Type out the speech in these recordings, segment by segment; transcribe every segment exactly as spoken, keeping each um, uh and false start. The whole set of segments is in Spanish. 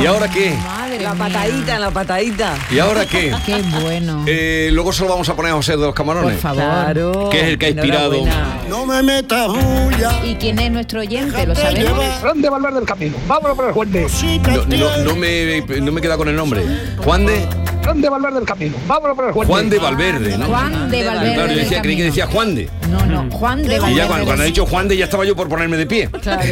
¿Y ahora qué? Madre La mía. patadita, la patadita. ¿Y ahora qué? Qué bueno. Eh, luego se lo vamos a poner a José de los Camarones. Por favor. Claro. Que es el que ha inspirado. Enhorabuena. No me metas bulla. ¿Y quién es nuestro oyente? ¿Lo sabemos? Fran de Valverde del Camino. Vámonos por el Juan de. No, no, no me, no me queda con el nombre. Juan de Fran de Valverde del Camino. Vámonos por el Juan, Juan de Valverde, ¿no? Juan de Valverde. Claro, yo del decía, creí que Camino. decía Juan de. No, no, Juan de Valverde. Y ya cuando, cuando ha del- dicho Juan de ya estaba yo por ponerme de pie. Claro.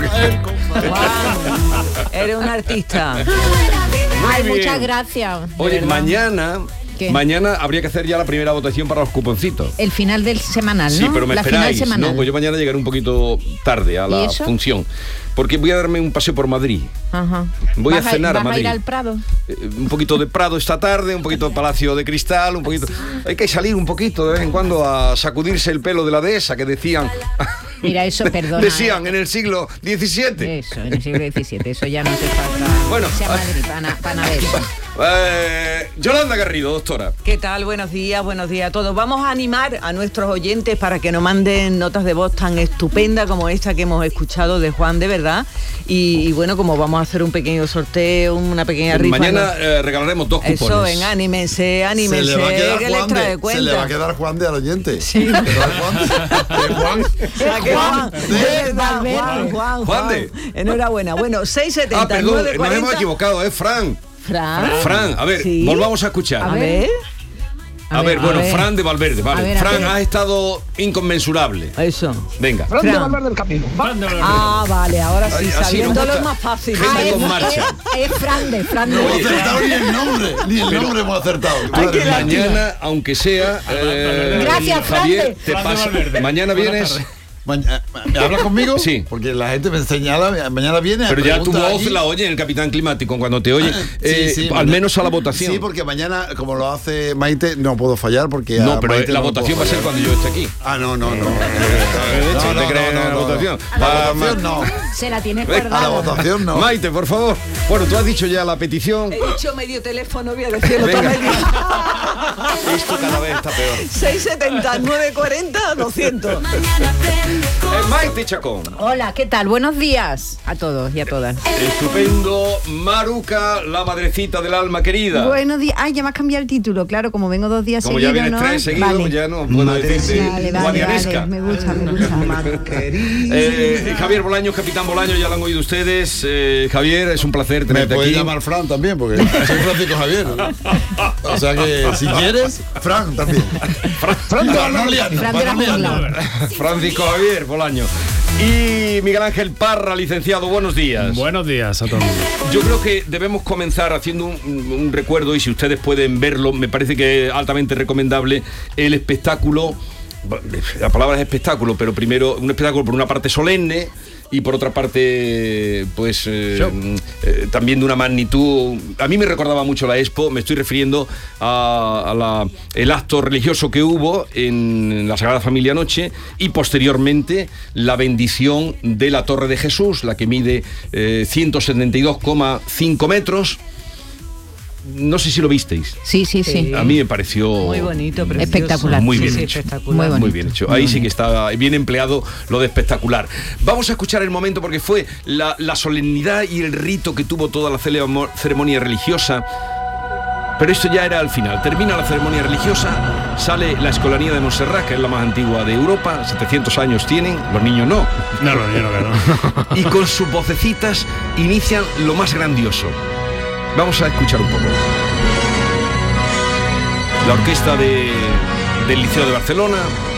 Juan, eres un artista. Ay, bien. muchas gracias. de Oye, verdad. mañana, ¿Qué? mañana habría que hacer ya la primera votación para los cuponcitos. El final del semanal, ¿no? Sí, pero me La esperáis, final semanal. ¿no? Pues yo mañana llegaré un poquito tarde a ¿Y la eso? función. Porque voy a darme un paseo por Madrid. Ajá. Voy a ¿Vas cenar a ¿vas Madrid. ir al Prado? Eh, un poquito de Prado esta tarde, un poquito de Palacio de Cristal, un poquito... Hay que salir un poquito de vez en cuando a sacudirse el pelo de la dehesa que decían... Mira, eso, perdona. Decían en el siglo diecisiete. Eso, en el siglo diecisiete, eso ya no hace falta. Bueno, sea Madrid, para, para ver eso. Eh, Yolanda Garrido, doctora. ¿Qué tal? Buenos días, buenos días a todos. Vamos a animar a nuestros oyentes para que nos manden notas de voz tan estupendas como esta que hemos escuchado de Juan, de verdad. Y, y bueno, como vamos a hacer un pequeño sorteo, una pequeña rifa. Mañana ¿no? eh, regalaremos dos cupones. Eso, venga, anímense, Se anímense, le va a quedar que les Juan trae de, se cuenta. le va a quedar Juan de al oyente. Sí. Se va a quedar Juan de, de Juan. ¿A qué Juan? de De verdad, Valverde. Juan, Juan, Juan de. Enhorabuena. Bueno, seis setenta, Ah, perdón, nueve nos cuarenta. hemos equivocado, es Fran. Fran. Fran, a ver, Sí. volvamos a escuchar. A ver. A, ver, bueno, Fran de Valverde, vale. A ver, a Fran, ver. has estado inconmensurable. Eso. Venga. Fran de Fran. Valverde del Camino. Vámonos. Ah, vale, ahora sí, Ay, así sabiéndolo nos es gusta. más fácil. Gente Ah, con es- marcha. Es, es Fran de, Fran de. No hemos acertado ni el nombre, ni el nombre hemos acertado. Ay, Madre qué mía. Mañana, aunque sea. eh, Gracias, Fran Javier, de- te pasa. Mañana vienes. Maña- ¿Me hablas conmigo? Sí. Porque la gente me señala, mañana viene. Pero ya tu pregunta voz aquí. la oye en el Capitán Climático cuando te oye. Sí, eh, sí, al mañana- menos a la votación. Sí, porque mañana, como lo hace Maite, no puedo fallar porque. No, a pero Maite la no votación puedo va a ser fallar. cuando yo esté aquí. Ah, no, no, no. ¿Te No, no, crees en no, la no, votación? no. La Va, votación Ma- no. Se la tiene Venga, A la guardada. votación no. Maite, por favor. Bueno, tú has dicho ya la petición. He dicho medio teléfono, voy a decirlo todo Venga. medio. Esto cada vez está peor. seis setenta, nueve cuarenta, doscientos. Eh, Maite Chacón. Hola, ¿qué tal? Buenos días a todos y a todas. Estupendo. Maruca, la madrecita del alma querida. Buenos días. Ay, ya me has cambiado el título, claro, como vengo dos días Como ya seguidos, vienes ¿no? tres seguidos, Vale. ya no puedo decirte Vale, vale, guadianesca. vale, me gusta, me gusta. Eh, Javier Bolaños, Capitán Bolaños, ya lo han oído ustedes. Eh, Javier, es un placer Me tenerte puedes aquí. llamar Fran también, porque soy Francisco Javier. O sea que si quieres, Fran también. Fran de Para no Valverde. liarnos, Fran de para la no liarnos. jungla. Francisco Javier Bolaños. Y Miguel Ángel Parra, licenciado, buenos días. Buenos días a todos. Yo creo que debemos comenzar haciendo un, un recuerdo, y si ustedes pueden verlo, me parece que es altamente recomendable, el espectáculo. La palabra es espectáculo, pero primero un espectáculo por una parte solemne y por otra parte, pues eh, eh, también de una magnitud. A mí me recordaba mucho la Expo. Me estoy refiriendo a, a la, el acto religioso que hubo en la Sagrada Familia anoche y posteriormente la bendición de la Torre de Jesús, la que mide eh, ciento setenta y dos coma cinco metros. No sé si lo visteis. Sí, sí, sí. Sí. A mí me pareció Muy bonito, precioso. Espectacular. Muy Sí, bien sí, hecho. espectacular. Muy bonito. Muy bien hecho. Ahí sí que está bien empleado lo de espectacular. Vamos a escuchar el momento porque fue la, la solemnidad y el rito que tuvo toda la celemo- ceremonia religiosa. Pero esto ya era al final. Termina la ceremonia religiosa, sale la Escolanía de Montserrat, que es la más antigua de Europa, setecientos años tienen, los niños no. No, no, yo no, claro. Y con sus vocecitas inician lo más grandioso. Vamos a escuchar un poco. La orquesta de, del Liceo de Barcelona,